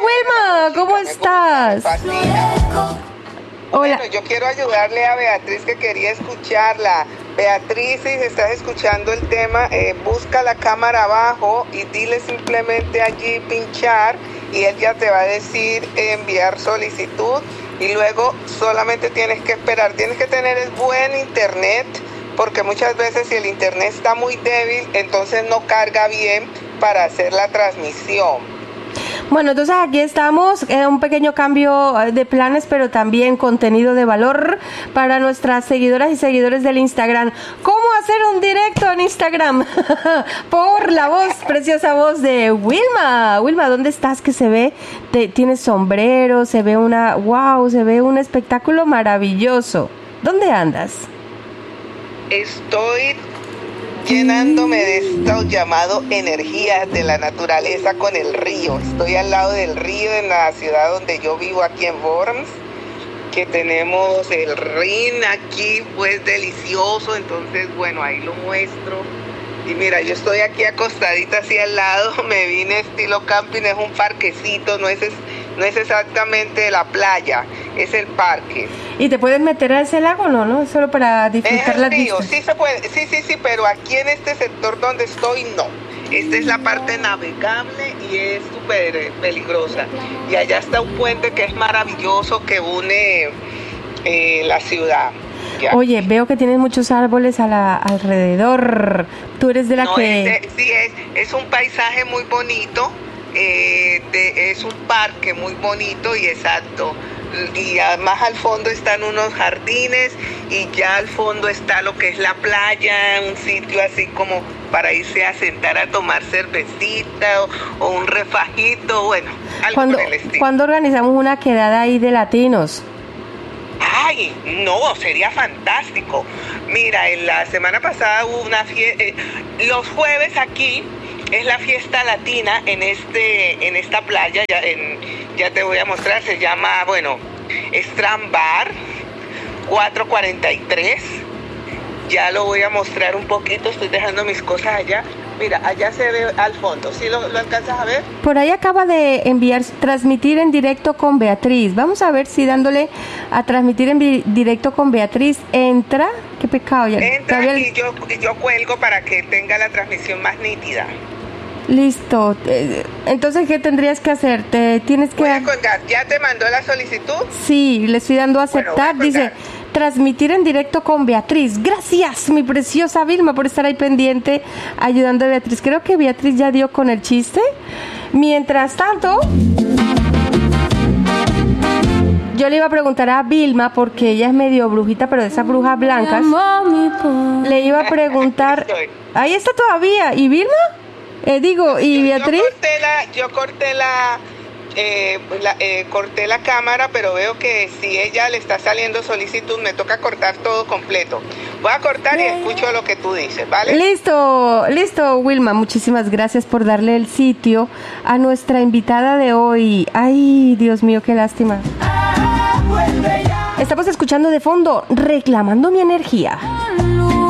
Wilma, ¿cómo estás? Hola. Bueno, yo quiero ayudarle a Beatriz que quería escucharla. Beatriz, si estás escuchando el tema, busca la cámara abajo y dile simplemente allí pinchar y él ya te va a decir enviar solicitud y luego solamente tienes que esperar. Tienes que tener buen internet porque muchas veces si el internet está muy débil, entonces no carga bien para hacer la transmisión. Bueno, entonces aquí estamos, un pequeño cambio de planes, pero también contenido de valor para nuestras seguidoras y seguidores del Instagram. ¿Cómo hacer un directo en Instagram? Por la voz, preciosa voz de Wilma. Wilma, ¿dónde estás? Que se ve, tienes sombrero, se ve se ve un espectáculo maravilloso. ¿Dónde andas? Estoy llenándome de esto llamado energía de la naturaleza con el río. Estoy al lado del río en la ciudad donde yo vivo, aquí en Worms, que tenemos el Rin aquí, pues delicioso. Entonces, bueno, ahí lo muestro. Y mira, yo estoy aquí acostadita así al lado, me vine estilo camping, es un parquecito, no es exactamente la playa, es el parque. ¿Y te puedes meter a ese lago, no? Solo para disfrutar las vistas. Sí se puede, sí, pero aquí en este sector donde estoy, no. Esta es la parte navegable y es súper peligrosa. Y allá está un puente que es maravilloso que une la ciudad. Ya. Oye, veo que tienes muchos árboles alrededor. Tú eres de la que... es un paisaje muy bonito, es un parque muy bonito y exacto. Y además al fondo están unos jardines y ya al fondo está lo que es la playa, un sitio así como para irse a sentar a tomar cervecita o un refajito, bueno, algo por el estilo. ¿Cuándo organizamos una quedada ahí de latinos? Ay, no, sería fantástico. Mira, en la semana pasada hubo una fiesta, los jueves aquí es la fiesta latina en esta playa, ya te voy a mostrar, se llama, Strand Bar 443. Ya lo voy a mostrar un poquito, estoy dejando mis cosas allá. Mira, allá se ve al fondo, ¿sí lo alcanzas a ver? Por ahí acaba de transmitir en directo con Beatriz. Vamos a ver si dándole a transmitir en directo con Beatriz entra. Qué pecado. Entra y yo cuelgo para que tenga la transmisión más nítida. Listo. Entonces, ¿qué tendrías que hacer? Tienes que... Voy a colgar. ¿Ya te mandó la solicitud? Sí, le estoy dando a aceptar. Bueno, dice... transmitir en directo con Beatriz. Gracias, mi preciosa Vilma, por estar ahí pendiente ayudando a Beatriz. Creo que Beatriz ya dio con el chiste. Mientras tanto, yo le iba a preguntar a Vilma, porque ella es medio brujita, pero de esas brujas blancas. Le iba a preguntar... Ahí está todavía. ¿Y Vilma? ¿Y Beatriz? Yo corté la cámara, pero veo que si ella le está saliendo solicitud, me toca cortar todo completo. Voy a cortar y escucho lo que tú dices, ¿vale? Listo, Wilma. Muchísimas gracias por darle el sitio a nuestra invitada de hoy. Ay, Dios mío, qué lástima. Estamos escuchando de fondo Reclamando mi energía.